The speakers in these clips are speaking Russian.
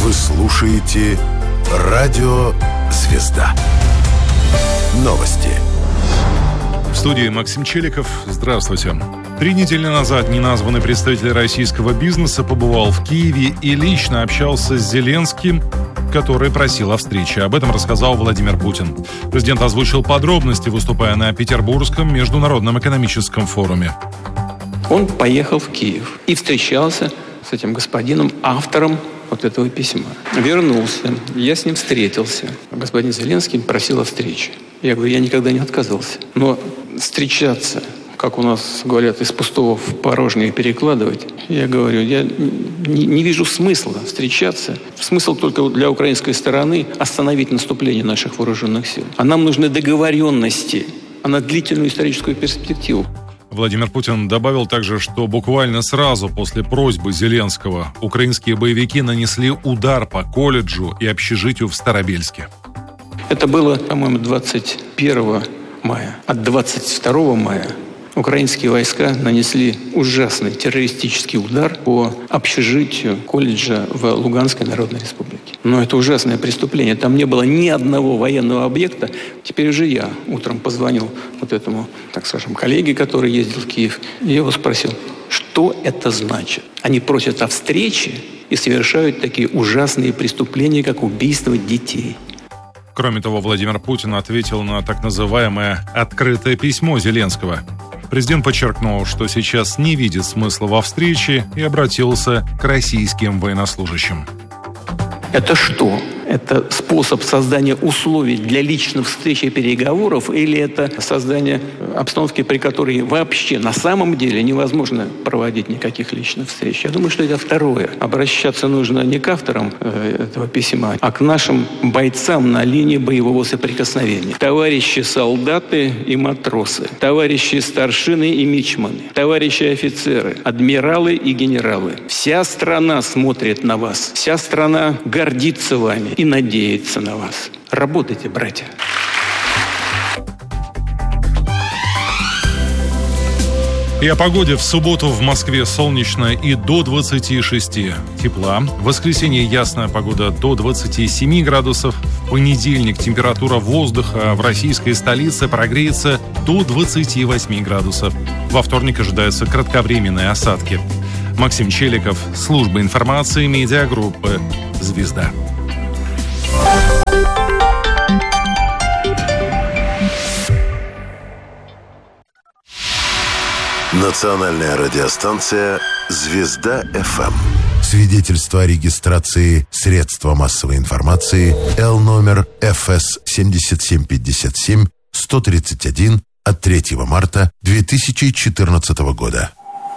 Вы слушаете «Радио Звезда». Новости. В студии Максим Челиков. Здравствуйте. 3 недели назад неназванный представитель российского бизнеса побывал в Киеве и лично общался с Зеленским, который просил о встрече. Об этом рассказал Владимир Путин. Президент озвучил подробности, выступая на Петербургском международном экономическом форуме. Он поехал в Киев и встречался с этим господином, автором вот этого письма. Вернулся, я с ним встретился. Господин Зеленский просил о встрече. Я говорю, я никогда не отказывался. Но встречаться, как у нас говорят, из пустого в порожнее перекладывать, я говорю, я не вижу смысла встречаться. Смысл только для украинской стороны остановить наступление наших вооруженных сил. А нам нужны договоренности, а на длительную историческую перспективу. Владимир Путин добавил также, что буквально сразу после просьбы Зеленского украинские боевики нанесли удар по колледжу и общежитию в Старобельске. Это было, по-моему, 21 мая. От 22 мая украинские войска нанесли ужасный террористический удар по общежитию колледжа в Луганской Народной Республике. Но это ужасное преступление. Там не было ни одного военного объекта. Теперь уже я утром позвонил вот этому, так скажем, коллеге, который ездил в Киев. И я его спросил, что это значит? Они просят о встрече и совершают такие ужасные преступления, как убийство детей. Кроме того, Владимир Путин ответил на так называемое «открытое письмо» Зеленского. Президент подчеркнул, что сейчас не видит смысла во встрече и обратился к российским военнослужащим. Это что? Это способ создания условий для личных встреч и переговоров, или это создание обстановки, при которой вообще на самом деле невозможно проводить никаких личных встреч? Я думаю, что это второе. Обращаться нужно не к авторам этого письма, а к нашим бойцам на линии боевого соприкосновения. Товарищи солдаты и матросы, товарищи старшины и мичманы, товарищи офицеры, адмиралы и генералы. Вся страна смотрит на вас, вся страна гордится вами и надеется на вас. Работайте, братья. И о погоде. В субботу в Москве солнечно и до 26 тепла. В воскресенье ясная погода до 27 градусов. В понедельник температура воздуха в российской столице прогреется до 28 градусов. Во вторник ожидаются кратковременные осадки. Максим Челиков, служба информации медиагруппы «Звезда». Национальная радиостанция «Звезда-ФМ». Свидетельство о регистрации средства массовой информации Л номер ФС 7757 131 от 3 марта 2014 года.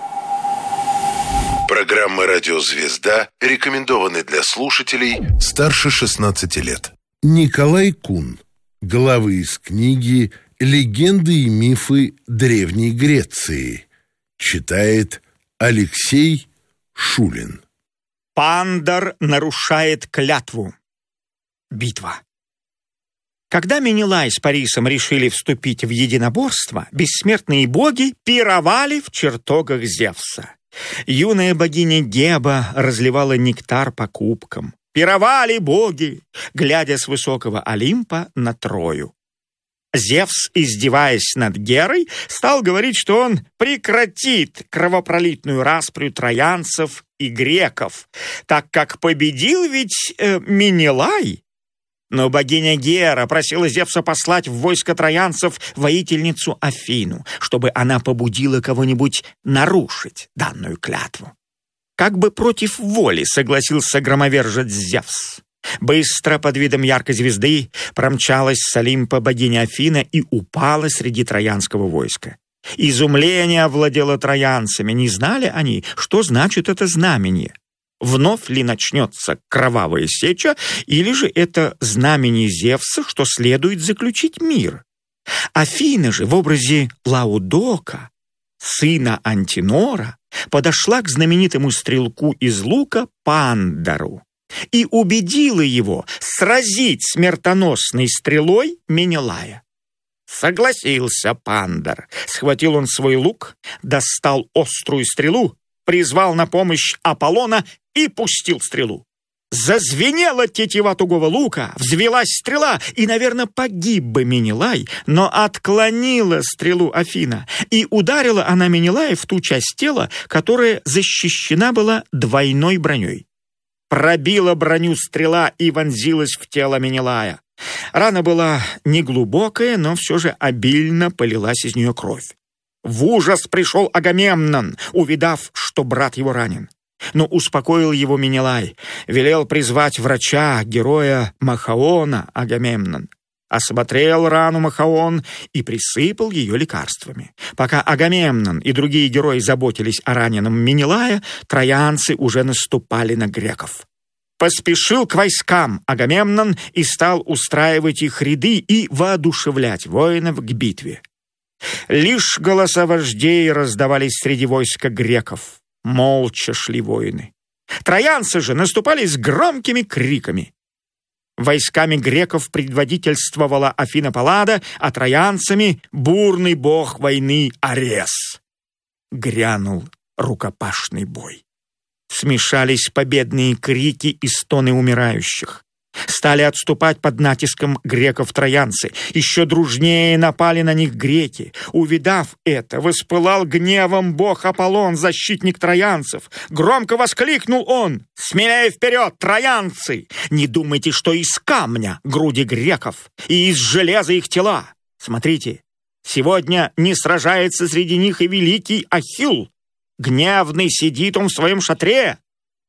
Программа «Радио Звезда» рекомендованы для слушателей старше 16 лет. Николай Кун. Главы из книги «Легенды и мифы Древней Греции». Читает Алексей Шулин. Пандар нарушает клятву. Битва. Когда Менелай с Парисом решили вступить в единоборство, бессмертные боги пировали в чертогах Зевса. Юная богиня Геба разливала нектар по кубкам. Пировали боги, глядя с высокого Олимпа на Трою. Зевс, издеваясь над Герой, стал говорить, что он прекратит кровопролитную распрю троянцев и греков, так как победил ведь Менелай. Но богиня Гера просила Зевса послать в войско троянцев воительницу Афину, чтобы она побудила кого-нибудь нарушить данную клятву. Как бы против воли согласился громовержец Зевс. Быстро под видом яркой звезды промчалась с Олимпа богиня Афина и упала среди троянского войска. Изумление овладело троянцами. Не знали они, что значит это знамение. Вновь ли начнется кровавая сеча, или же это знамение Зевса, что следует заключить мир? Афина же в образе Лаудока, сына Антинора, подошла к знаменитому стрелку из лука Пандару и убедила его сразить смертоносной стрелой Менелая. Согласился Пандар. Схватил он свой лук, достал острую стрелу, призвал на помощь Аполлона и пустил стрелу. Зазвенела тетива тугого лука, взвелась стрела, и, наверное, погиб бы Менелай, но отклонила стрелу Афина, и ударила она Менелая в ту часть тела, которая защищена была двойной броней. Пробила броню стрела и вонзилась в тело Менелая. Рана была неглубокая, но все же обильно полилась из нее кровь. В ужас пришел Агамемнон, увидав, что брат его ранен. Но успокоил его Менелай, велел призвать врача, героя Махаона Агамемнон. Осмотрел рану Махаон и присыпал ее лекарствами. Пока Агамемнон и другие герои заботились о раненом Менелая, троянцы уже наступали на греков. Поспешил к войскам Агамемнон и стал устраивать их ряды и воодушевлять воинов к битве. Лишь голоса вождей раздавались среди войска греков. Молча шли воины. Троянцы же наступали с громкими криками. Войсками греков предводительствовала Афина Паллада, а троянцами — бурный бог войны Арес. Грянул рукопашный бой. Смешались победные крики и стоны умирающих. Стали отступать под натиском греков троянцы. Еще дружнее напали на них греки. Увидав это, воспылал гневом бог Аполлон, защитник троянцев. Громко воскликнул он: «Смелее вперед, троянцы! Не думайте, что из камня груди греков и из железа их тела. Смотрите, сегодня не сражается среди них и великий Ахилл. Гневный сидит он в своем шатре».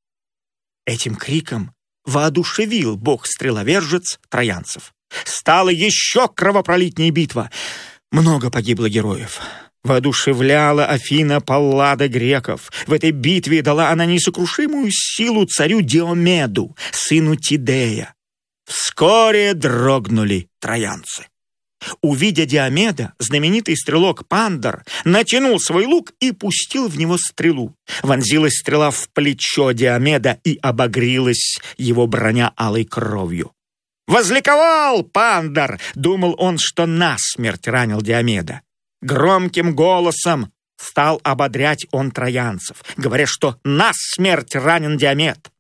Этим криком воодушевил бог-стреловержец троянцев. Стала еще кровопролитнее битва. Много погибло героев. Воодушевляла Афина Паллада греков. В этой битве дала она несокрушимую силу царю Диомеду, сыну Тидея. Вскоре дрогнули троянцы. Увидя Диомеда, знаменитый стрелок Пандар натянул свой лук и пустил в него стрелу. Вонзилась стрела в плечо Диомеда и обогрелась его броня алой кровью. «Возликовал Пандар!» — думал он, что насмерть ранил Диомеда. Громким голосом стал ободрять он троянцев, говоря, что насмерть ранен Диомед.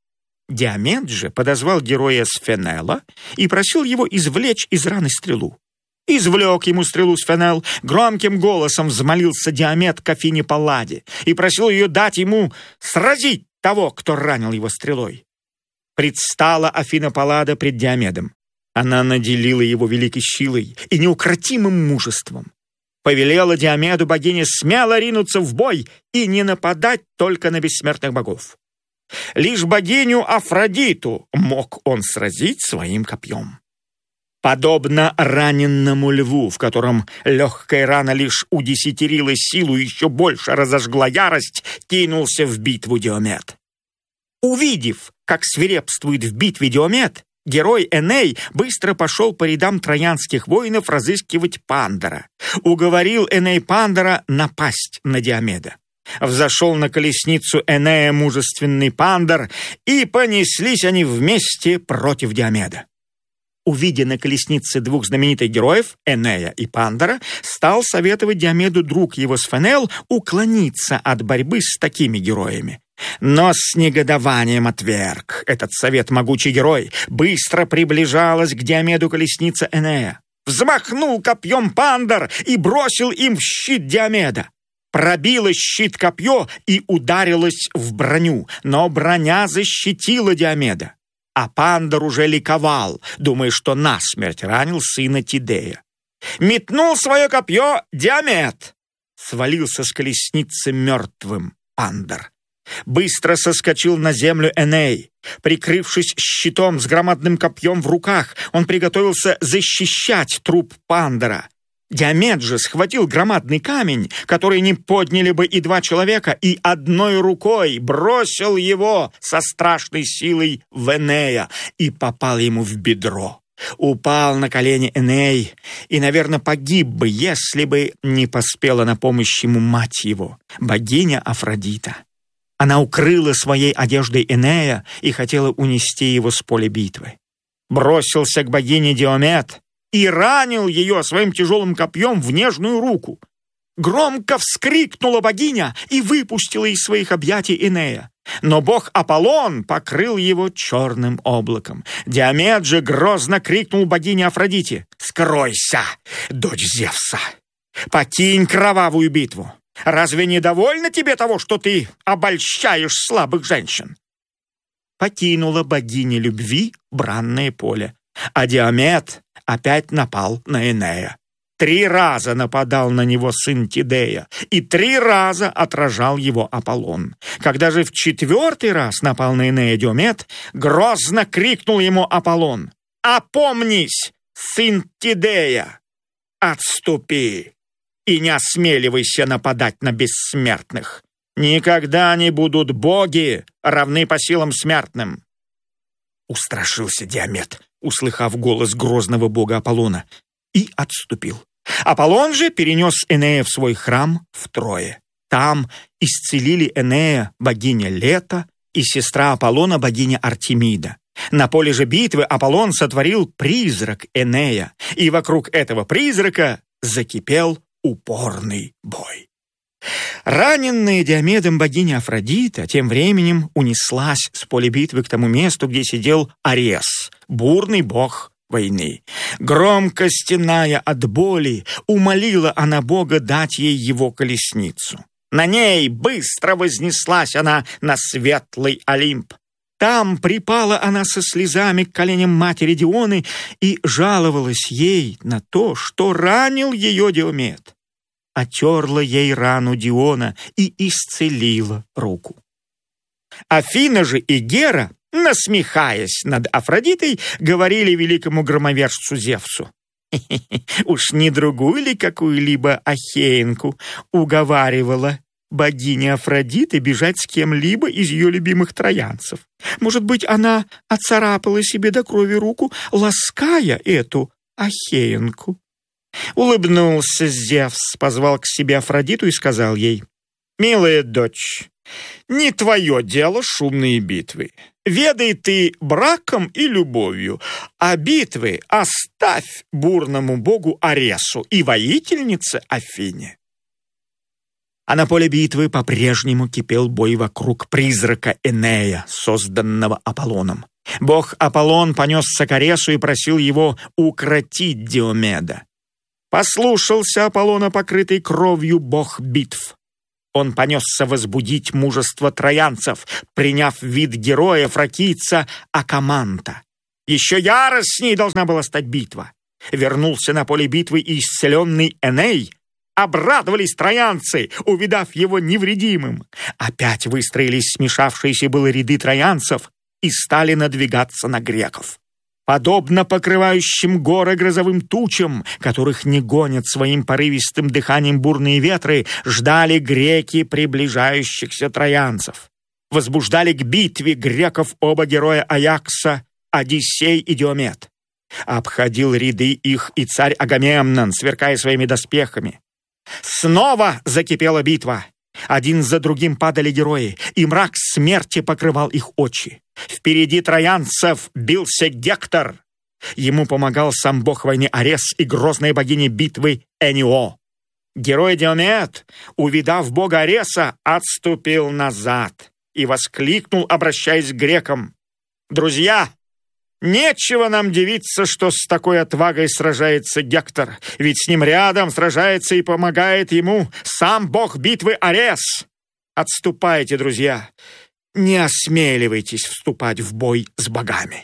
Диомед же подозвал героя Сфенела и просил его извлечь из раны стрелу. Извлек ему стрелу Сфенел, громким голосом взмолился Диомед к Афине Палладе и просил ее дать ему сразить того, кто ранил его стрелой. Предстала Афина Паллада пред Диомедом. Она наделила его великой силой и неукротимым мужеством. Повелела Диомеду богине смело ринуться в бой и не нападать только на бессмертных богов. Лишь богиню Афродиту мог он сразить своим копьем. Подобно раненному льву, в котором легкая рана лишь удесятерила силу и еще больше разожгла ярость, кинулся в битву Диомед. Увидев, как свирепствует в битве Диомед, герой Эней быстро пошел по рядам троянских воинов разыскивать Пандара. Уговорил Эней Пандара напасть на Диомеда. Взошел на колесницу Энея мужественный Пандар, и понеслись они вместе против Диомеда. Увидя на колеснице двух знаменитых героев, Энея и Пандара, стал советовать Диомеду друг его Сфенел уклониться от борьбы с такими героями. Но с негодованием отверг этот совет могучий герой. Быстро приближалась к Диомеду колесница Энея. Взмахнул копьем Пандар и бросил им в щит Диомеда. Пробило щит копье и ударилось в броню, но броня защитила Диомеда. А Пандар уже ликовал, думая, что насмерть ранил сына Тидея. Метнул свое копье Диомед. Свалился с колесницы мертвым Пандар. Быстро соскочил на землю Эней. Прикрывшись щитом с громадным копьем в руках, он приготовился защищать труп Пандара. Диомед же схватил громадный камень, который не подняли бы и два человека, и одной рукой бросил его со страшной силой в Энея и попал ему в бедро. Упал на колени Эней и, наверное, погиб бы, если бы не поспела на помощь ему мать его, богиня Афродита. Она укрыла своей одеждой Энея и хотела унести его с поля битвы. Бросился к богине Диомед и ранил ее своим тяжелым копьем в нежную руку. Громко вскрикнула богиня и выпустила из своих объятий Энея. Но бог Аполлон покрыл его черным облаком. Диомед же грозно крикнул богине Афродите: «Скройся, дочь Зевса! Покинь кровавую битву! Разве не довольно тебе того, что ты обольщаешь слабых женщин?» Покинула богиня любви бранное поле, а Диомед опять напал на Энея. 3 раза нападал на него сын Тидея, и 3 раза отражал его Аполлон. Когда же в 4-й раз напал на Энея Диомед, грозно крикнул ему Аполлон: «Опомнись, сын Тидея! Отступи и не осмеливайся нападать на бессмертных! Никогда не будут боги равны по силам смертным!» Устрашился Диомед, услыхав голос грозного бога Аполлона, и отступил. Аполлон же перенес Энея в свой храм в Трое. Там исцелили Энея богиня Лето и сестра Аполлона богиня Артемида. На поле же битвы Аполлон сотворил призрак Энея, и вокруг этого призрака закипел упорный бой. Раненная Диомедом богиня Афродита тем временем унеслась с поля битвы к тому месту, где сидел Арес, бурный бог войны. Громко стеная от боли, умолила она Бога дать ей его колесницу. На ней быстро вознеслась она на светлый Олимп. Там припала она со слезами к коленям матери Дионы и жаловалась ей на то, что ранил ее Диомед. Отерла ей рану Диона и исцелила руку. Афина же и Гера, насмехаясь над Афродитой, говорили великому громовержцу Зевсу: «Уж не другую ли какую-либо ахеенку уговаривала богиня Афродиты бежать с кем-либо из ее любимых троянцев? Может быть, она оцарапала себе до крови руку, лаская эту ахеенку?» Улыбнулся Зевс, позвал к себе Афродиту и сказал ей: «Милая дочь, не твое дело шумные битвы. Ведай ты браком и любовью, а битвы оставь бурному богу Аресу и воительнице Афине». А на поле битвы по-прежнему кипел бой вокруг призрака Энея, созданного Аполлоном. Бог Аполлон понесся к Аресу и просил его укротить Диомеда. Послушался Аполлона, покрытый кровью бог битв. Он понесся возбудить мужество троянцев, приняв вид героя фракийца Акаманта. Еще яростней должна была стать битва. Вернулся на поле битвы и исцеленный Эней. Обрадовались троянцы, увидав его невредимым. Опять выстроились смешавшиеся было ряды троянцев и стали надвигаться на греков. Подобно покрывающим горы грозовым тучам, которых не гонят своим порывистым дыханием бурные ветры, ждали греки приближающихся троянцев. Возбуждали к битве греков оба героя Аякса, Одиссей и Диомед. Обходил ряды их и царь Агамемнон, сверкая своими доспехами. Снова закипела битва. Один за другим падали герои, и мрак смерти покрывал их очи. Впереди троянцев бился Гектор. Ему помогал сам бог войны Арес и грозная богиня битвы Энио. Герой Диомед, увидав бога Ареса, отступил назад и воскликнул, обращаясь к грекам: «Друзья, нечего нам дивиться, что с такой отвагой сражается Гектор, ведь с ним рядом сражается и помогает ему сам бог битвы Арес. Отступайте, друзья, не осмеливайтесь вступать в бой с богами».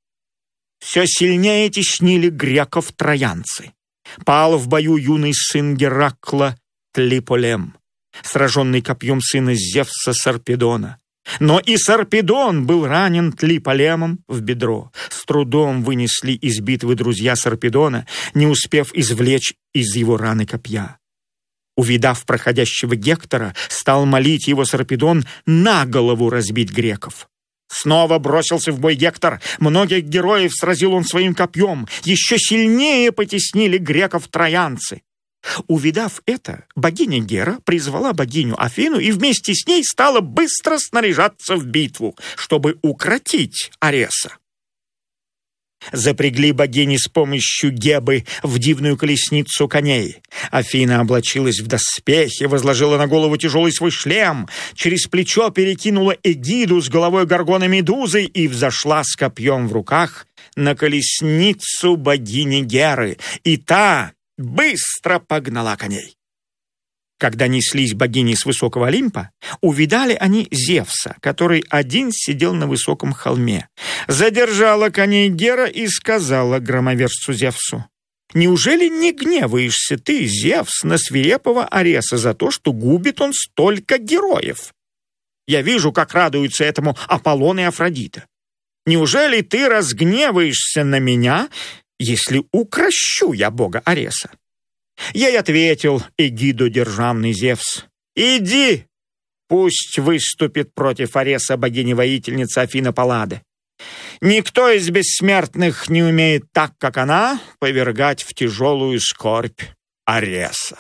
Все сильнее теснили греков троянцы. Пал в бою юный сын Геракла Тлиполем, сраженный копьем сына Зевса Сарпедона. Но и Сарпедон был ранен Тлиполемом в бедро. С трудом вынесли из битвы друзья Сарпедона, не успев извлечь из его раны копья. Увидав проходящего Гектора, стал молить его Сарпедон на голову разбить греков. Снова бросился в бой Гектор. Многих героев сразил он своим копьем. Еще сильнее потеснили греков троянцы. Увидав это, богиня Гера призвала богиню Афину и вместе с ней стала быстро снаряжаться в битву, чтобы укротить Ареса. Запрягли богини с помощью Гебы в дивную колесницу коней. Афина облачилась в доспехи, возложила на голову тяжелый свой шлем, через плечо перекинула эгиду с головой горгоны Медузы и взошла с копьем в руках на колесницу богини Геры, и та быстро погнала коней. Когда неслись богини с высокого Олимпа, увидали они Зевса, который один сидел на высоком холме. Задержала коней Гера и сказала громовержцу Зевсу: «Неужели не гневаешься ты, Зевс, на свирепого Ареса за то, что губит он столько героев? Я вижу, как радуются этому Аполлон и Афродита. Неужели ты разгневаешься на меня, если укрощу я бога Ареса?» Ей ответил эгидодержавный Зевс: «Иди, пусть выступит против Ареса богиня-воительница Афина Паллада. Никто из бессмертных не умеет так, как она, повергать в тяжелую скорбь Ареса».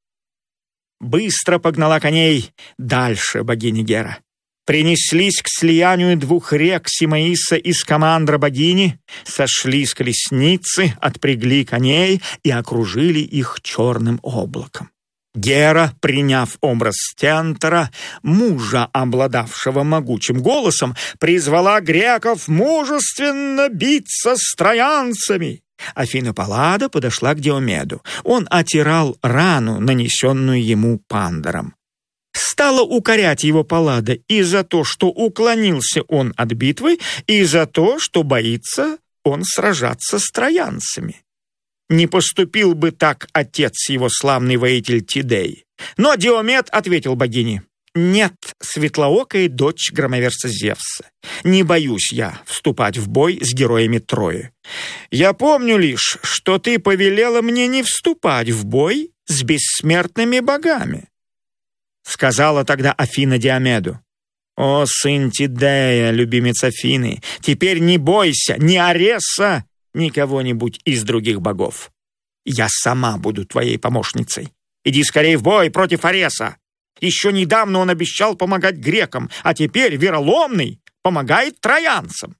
Быстро погнала коней дальше богиня Гера. Принеслись к слиянию двух рек Симаиса и Скамандра богини, сошли с колесницы, отпрягли коней и окружили их черным облаком. Гера, приняв образ Стентора, мужа, обладавшего могучим голосом, призвала греков мужественно биться с троянцами. Афина Паллада подошла к Диомеду. Он отирал рану, нанесенную ему Пандором. Стала укорять его Паллада и за то, что уклонился он от битвы, и за то, что боится он сражаться с троянцами. Не поступил бы так отец его, славный воитель Тидей. Но Диомед ответил богине: «Нет, светлоокая дочь громовержца Зевса, не боюсь я вступать в бой с героями Трои. Я помню лишь, что ты повелела мне не вступать в бой с бессмертными богами». Сказала тогда Афина Диомеду: «О, сын Тидея, любимец Афины, теперь не бойся ни Ареса, ни кого-нибудь из других богов. Я сама буду твоей помощницей. Иди скорее в бой против Ареса. Еще недавно он обещал помогать грекам, а теперь вероломный помогает троянцам».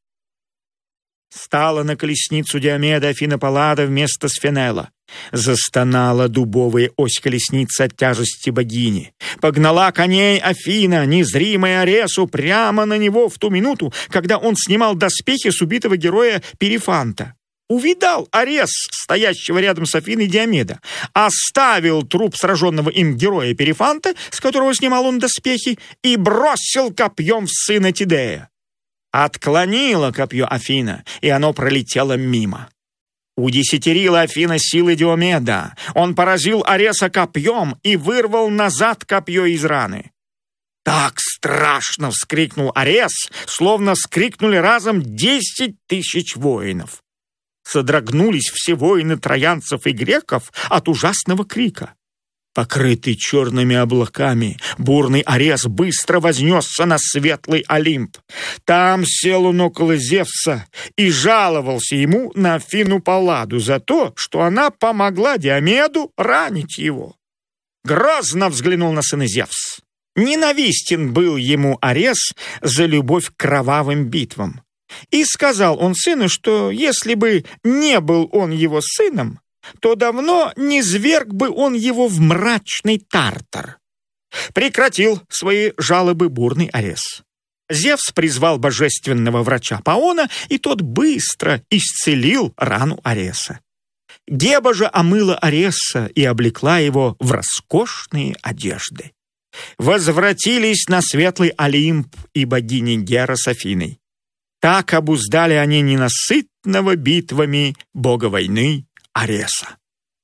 Стала на колесницу Диомеда Афина Паллада вместо Сфенела. Застонала дубовая ось колесницы от тяжести богини. Погнала коней Афина, незримая Аресу, прямо на него в ту минуту, когда он снимал доспехи с убитого героя Перифанта. Увидал Арес, стоящего рядом с Афиной, Диомеда, оставил труп сраженного им героя Перифанта, с которого снимал он доспехи, и бросил копьем в сына Тидея. Отклонила копье Афина, и оно пролетело мимо. Удесятерила Афина силы Диомеда. Он поразил Ареса копьем и вырвал назад копье из раны. Так страшно вскрикнул Арес, словно вскрикнули разом 10 000 воинов. Содрогнулись все воины троянцев и греков от ужасного крика. Покрытый черными облаками, бурный Арес быстро вознесся на светлый Олимп. Там сел он около Зевса и жаловался ему на Афину Палладу за то, что она помогла Диомеду ранить его. Грозно взглянул на сына Зевс. Ненавистен был ему Арес за любовь к кровавым битвам. И сказал он сыну, что если бы не был он его сыном, то давно низвергг бы он его в мрачный Тартар. Прекратил свои жалобы бурный Арес. Зевс призвал божественного врача Паона, и тот быстро исцелил рану Ареса. Геба же омыла Ареса и облекла его в роскошные одежды. Возвратились на светлый Олимп и богини Гера с Афиной. Так обуздали они ненасытного битвами бога войны Ареса.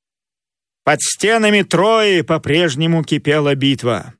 Под стенами Трои по-прежнему кипела битва.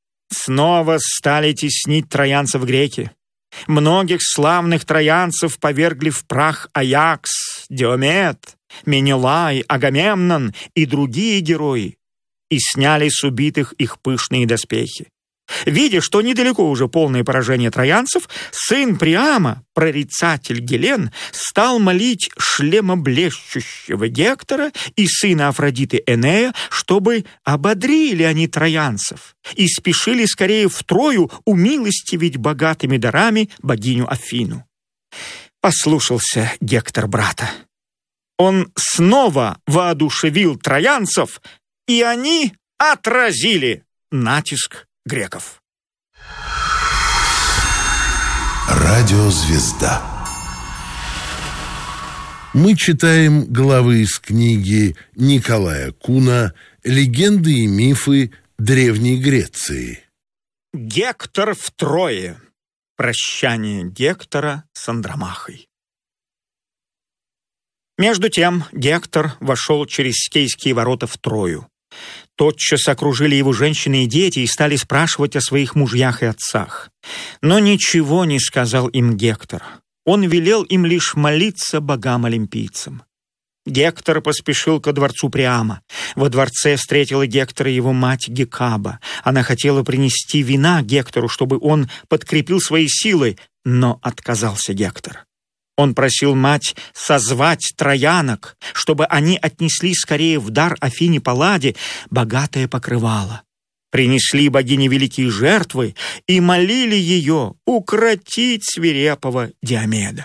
Снова стали теснить троянцев греки. Многих славных троянцев повергли в прах Аякс, Диомед, Менелай, Агамемнон и другие герои, и сняли с убитых их пышные доспехи. Видя, что недалеко уже полное поражение троянцев, сын Приама, прорицатель Гелен, стал молить шлемоблещущего Гектора и сына Афродиты Энея, чтобы ободрили они троянцев и спешили скорее в Трою умилостивить богатыми дарами богиню Афину. Послушался Гектор брата. Он снова воодушевил троянцев, и они отразили натиск греков. Радиозвезда. Мы читаем главы из книги Николая Куна «Легенды и мифы Древней Греции». Гектор в Трое. Прощание Гектора с Андромахой. Между тем Гектор вошел через Скейские ворота в Трою. Тотчас окружили его женщины и дети и стали спрашивать о своих мужьях и отцах. Но ничего не сказал им Гектор. Он велел им лишь молиться богам-олимпийцам. Гектор поспешил ко дворцу Приама. Во дворце встретила Гектора его мать Гекаба. Она хотела принести вина Гектору, чтобы он подкрепил свои силы, но отказался Гектор. Он просил мать созвать троянок, чтобы они отнесли скорее в дар Афине Палладе богатое покрывало. Принесли богине великие жертвы и молили ее укротить свирепого Диомеда.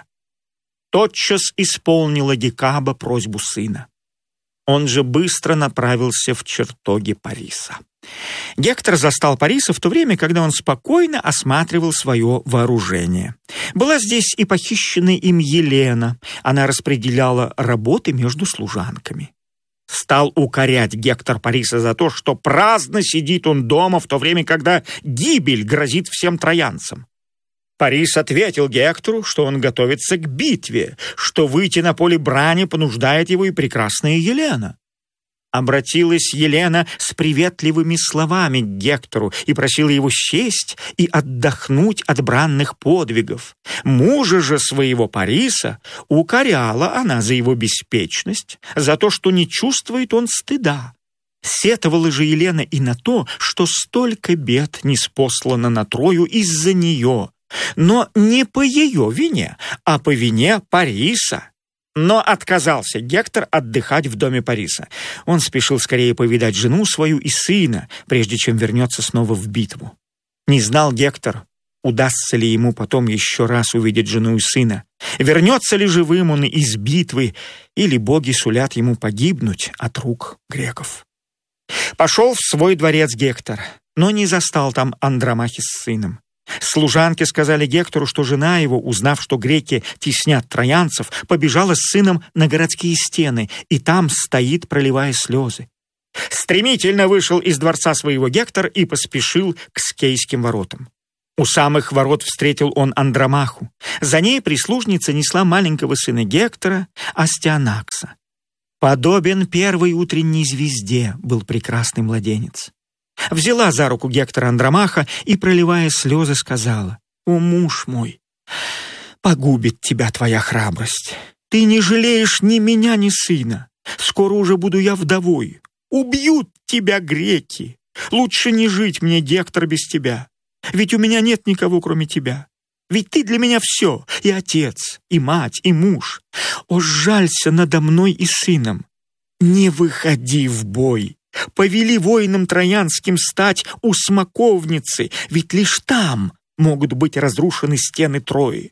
Тотчас исполнила Гекаба просьбу сына. Он же быстро направился в чертоги Париса. Гектор застал Париса в то время, когда он спокойно осматривал свое вооружение. Была здесь и похищенная им Елена. Она распределяла работы между служанками. Стал укорять Гектор Париса за то, что праздно сидит он дома в то время, когда гибель грозит всем троянцам. Парис ответил Гектору, что он готовится к битве, что выйти на поле брани понуждает его и прекрасная Елена. Обратилась Елена с приветливыми словами к Гектору и просила его сесть и отдохнуть от бранных подвигов. Мужа же своего Париса укоряла она за его беспечность, за то, что не чувствует он стыда. Сетовала же Елена и на то, что столько бед ниспослано на Трою из-за нее, но не по ее вине, а по вине Париса. Но отказался Гектор отдыхать в доме Париса. Он спешил скорее повидать жену свою и сына, прежде чем вернется снова в битву. Не знал Гектор, удастся ли ему потом еще раз увидеть жену и сына, вернется ли живым он из битвы, или боги сулят ему погибнуть от рук греков. Пошел в свой дворец Гектор, но не застал там Андромахи с сыном. Служанки сказали Гектору, что жена его, узнав, что греки теснят троянцев, побежала с сыном на городские стены, и там стоит, проливая слезы. Стремительно вышел из дворца своего Гектор и поспешил к Скейским воротам. У самых ворот встретил он Андромаху. За ней прислужница несла маленького сына Гектора, Астианакса. Подобен первой утренней звезде был прекрасный младенец. Взяла за руку Гектора Андромаха и, проливая слезы, сказала: «О, муж мой, погубит тебя твоя храбрость. Ты не жалеешь ни меня, ни сына. Скоро уже буду я вдовой. Убьют тебя греки. Лучше не жить мне, Гектор, без тебя. Ведь у меня нет никого, кроме тебя. Ведь ты для меня все, и отец, и мать, и муж. О, жалься надо мной и сыном. Не выходи в бой. Повели воинам троянским стать у смоковницы, ведь лишь там могут быть разрушены стены Трои».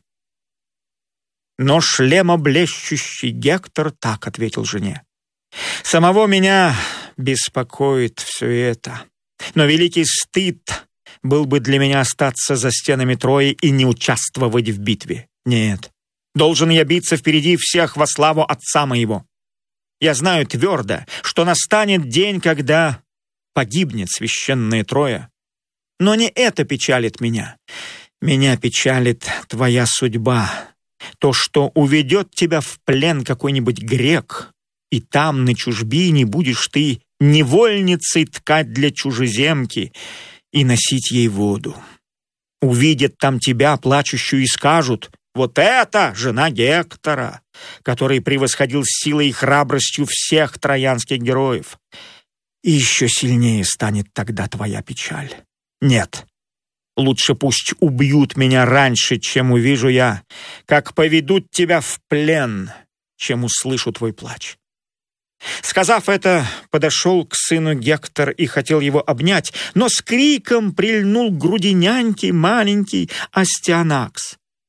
Но шлемоблещущий Гектор так ответил жене: «Самого меня беспокоит все это, но великий стыд был бы для меня остаться за стенами Трои и не участвовать в битве. Нет, должен я биться впереди всех во славу отца моего. Я знаю твердо, что настанет день, когда погибнет священная Троя. Но не это печалит меня. Меня печалит твоя судьба. То, что уведет тебя в плен какой-нибудь грек, и там, на чужбине, будешь ты невольницей ткать для чужеземки и носить ей воду. Увидят там тебя, плачущую, и скажут: вот это жена Гектора, который превосходил силой и храбростью всех троянских героев. И еще сильнее станет тогда твоя печаль. Нет, лучше пусть убьют меня раньше, чем увижу я, как поведут тебя в плен, чем услышу твой плач». Сказав это, подошел к сыну Гектор и хотел его обнять, но с криком прильнул к груди няньки маленький Астианакс.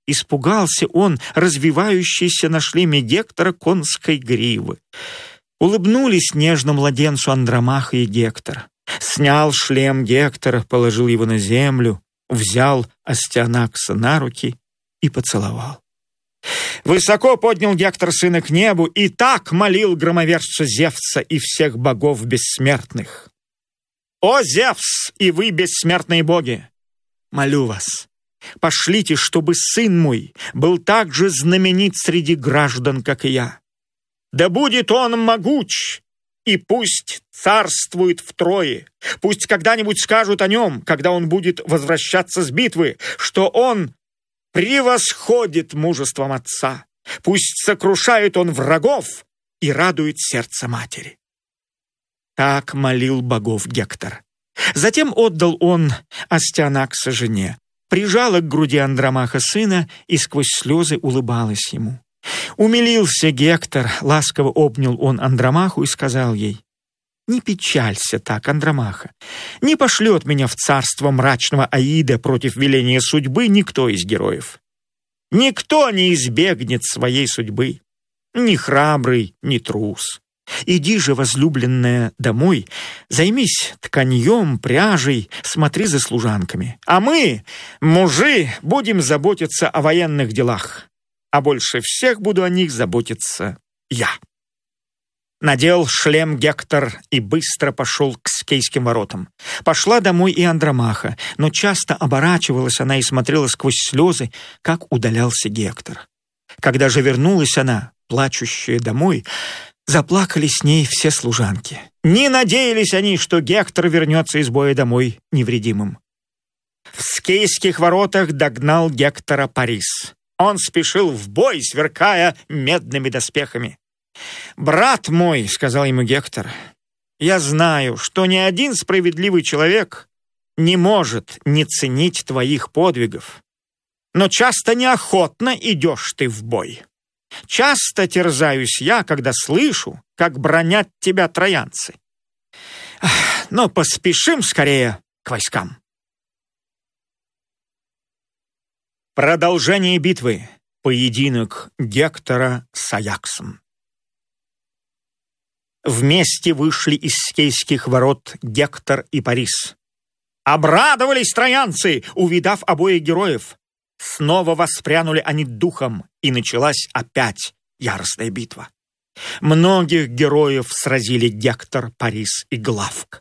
Испугался он развивающейся на шлеме Гектора конской гривы. Улыбнулись нежно младенцу Андромаха и Гектор. Снял шлем Гектора, положил его на землю, взял Астианакса на руки и поцеловал. Высоко поднял Гектор сына к небу и так молил громовержца Зевса и всех богов бессмертных. «О, Зевс, и вы, бессмертные боги! Молю вас, пошлите, чтобы сын мой был так же знаменит среди граждан, как и я. Да будет он могуч, и пусть царствует в Трое. Пусть когда-нибудь скажут о нем, когда он будет возвращаться с битвы, что он превосходит мужеством отца. Пусть сокрушает он врагов и радует сердце матери». Так молил богов Гектор. Затем отдал он Астианакса жене, прижала к груди Андромаха сына и сквозь слезы улыбалась ему. Умилился Гектор, ласково обнял он Андромаху и сказал ей: «Не печалься так, Андромаха, не пошлет меня в царство мрачного Аида против веления судьбы никто из героев. Никто не избегнет своей судьбы, ни храбрый, ни трус. Иди же, возлюбленная, домой, займись тканьем, пряжей, смотри за служанками. А мы, мужи, будем заботиться о военных делах, а больше всех буду о них заботиться я». Надел шлем Гектор и быстро пошел к Скейским воротам. Пошла домой и Андромаха, но часто оборачивалась она и смотрела сквозь слезы, как удалялся Гектор. Когда же вернулась она, плачущая, домой, заплакали с ней все служанки. Не надеялись они, что Гектор вернется из боя домой невредимым. В Скейских воротах догнал Гектора Парис. Он спешил в бой, сверкая медными доспехами. «Брат мой», — сказал ему Гектор, — «я знаю, что ни один справедливый человек не может не ценить твоих подвигов, но часто неохотно идешь ты в бой. Часто терзаюсь я, когда слышу, как бранят тебя троянцы. Но поспешим скорее к войскам». Продолжение битвы. Поединок Гектора с Аяксом. Вместе вышли из Скейских ворот Гектор и Парис. Обрадовались троянцы, увидав обоих героев. Снова воспрянули они духом, и началась опять яростная битва. Многих героев сразили Гектор, Парис и Главк.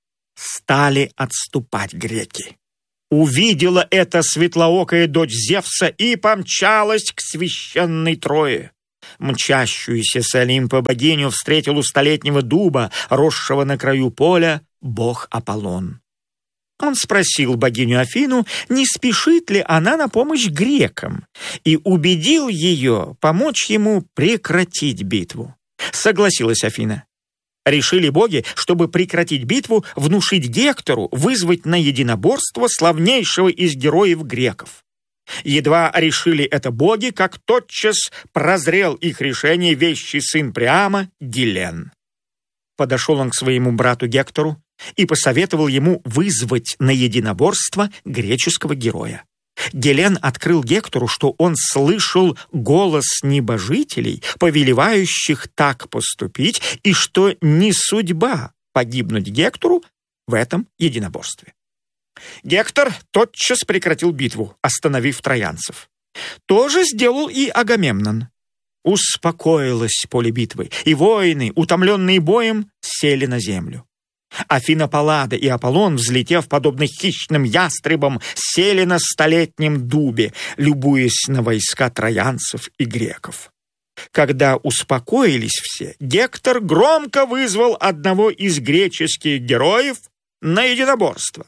Стали отступать греки. Увидела это светлоокая дочь Зевса и помчалась к священной Трое. Мчащуюся с Олимпа богиню встретил у столетнего дуба, росшего на краю поля, бог Аполлон. Он спросил богиню Афину, не спешит ли она на помощь грекам, и убедил ее помочь ему прекратить битву. Согласилась Афина. Решили боги, чтобы прекратить битву, внушить Гектору вызвать на единоборство славнейшего из героев греков. Едва решили это боги, как тотчас прозрел их решение вещий сын Приама Гелен. Подошел он к своему брату Гектору и посоветовал ему вызвать на единоборство греческого героя. Гелен открыл Гектору, что он слышал голос небожителей, повелевающих так поступить, и что не судьба погибнуть Гектору в этом единоборстве. Гектор тотчас прекратил битву, остановив троянцев. То же сделал и Агамемнон. Успокоилось поле битвы, и воины, утомленные боем, сели на землю. Афина Паллада и Аполлон, взлетев подобно хищным ястребам, сели на столетнем дубе, любуясь на войска троянцев и греков. Когда успокоились все, Гектор громко вызвал одного из греческих героев на единоборство.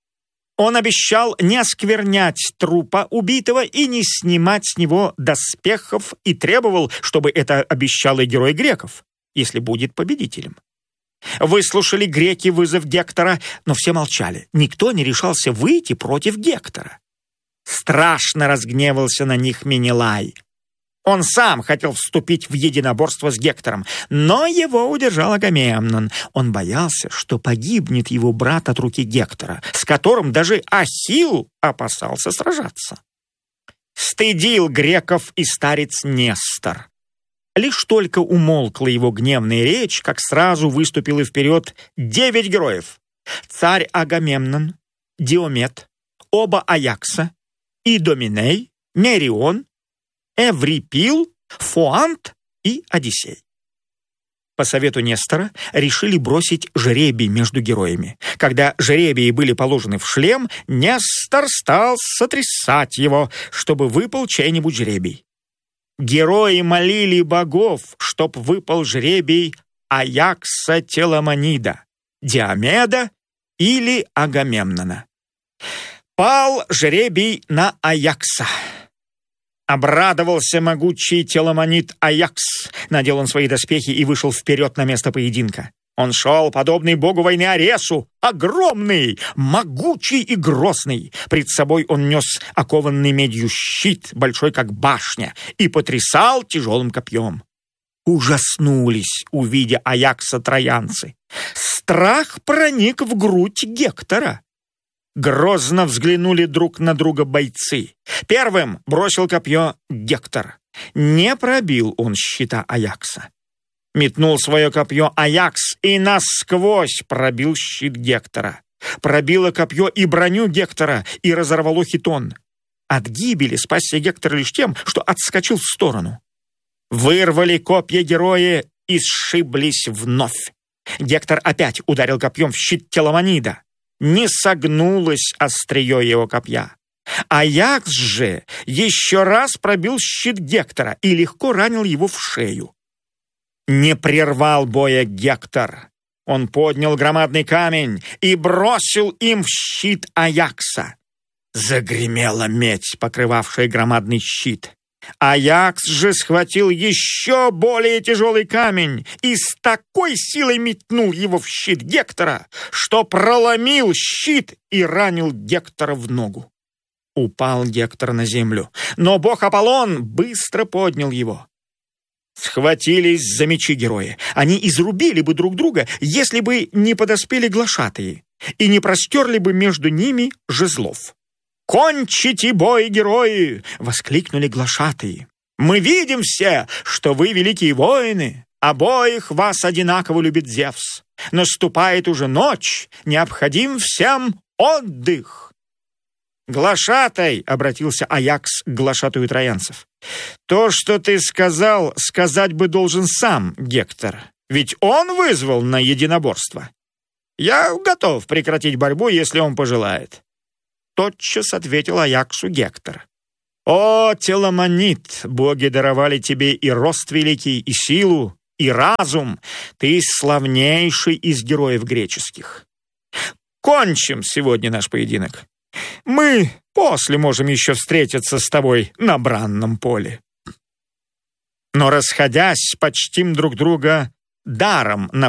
Он обещал не осквернять трупа убитого и не снимать с него доспехов и требовал, чтобы это обещал и герой греков, если будет победителем. Выслушали греки вызов Гектора, но все молчали. Никто не решался выйти против Гектора. Страшно разгневался на них Менелай. Он сам хотел вступить в единоборство с Гектором, но его удержал Агамемнон. Он боялся, что погибнет его брат от руки Гектора, с которым даже Ахилл опасался сражаться. стыдил греков и старец Нестор. Лишь только умолкла его гневная речь, как сразу выступило вперед 9 героев. Царь Агамемнон, Диомед, оба Аякса, Идоминей, Мерион, Эврипил, Фоант и Одиссей. По совету Нестора решили бросить жребий между героями. Когда жребии были положены в шлем, Нестор стал сотрясать его, чтобы выпал чей-нибудь жребий. Герои молили богов, чтоб выпал жребий Аякса Теламонида, Диомеда или Агамемнона. Пал жребий на Аякса. Обрадовался могучий Теламонид Аякс, надел он свои доспехи и вышел вперед на место поединка. Он шел, подобный богу войны Аресу, огромный, могучий и грозный. Пред собой он нес окованный медью щит, большой как башня, и потрясал тяжелым копьем. Ужаснулись, увидя Аякса троянцы. Страх проник в грудь Гектора. Грозно взглянули друг на друга бойцы. Первым бросил копье Гектор. Не пробил он щита Аякса. Метнул свое копье Аякс и насквозь пробил щит Гектора. Пробило копье и броню Гектора, и разорвало хитон. От гибели спасся Гектор лишь тем, что отскочил в сторону. Вырвали копья герои и сшиблись вновь. Гектор опять ударил копьем в щит Теламонида. Не согнулось острие его копья. Аякс же еще раз пробил щит Гектора и легко ранил его в шею. Не прервал боя Гектор. Он поднял громадный камень и бросил им в щит Аякса. Загремела медь, покрывавшая громадный щит. Аякс же схватил еще более тяжелый камень и с такой силой метнул его в щит Гектора, что проломил щит и ранил Гектора в ногу. Упал Гектор на землю, но бог Аполлон быстро поднял его. Схватились за мечи герои. Они изрубили бы друг друга, если бы не подоспели глашатаи и не простерли бы между ними жезлов. «Кончите бой, герои!» — воскликнули глашатаи. «Мы видим все, что вы великие воины. Обоих вас одинаково любит Зевс. Наступает уже ночь, необходим всем отдых». «Глашатай!» — обратился Аякс к глашатаю троянцев. «То, что ты сказал, сказать бы должен сам Гектор, ведь он вызвал на единоборство. Я готов прекратить борьбу, если он пожелает». Тотчас ответил Аяксу Гектор. «О, Теламонид, боги даровали тебе и рост великий, и силу, и разум. Ты славнейший из героев греческих. Кончим сегодня наш поединок. Мы после можем еще встретиться с тобой на бранном поле. Но, расходясь, почтим друг друга даром на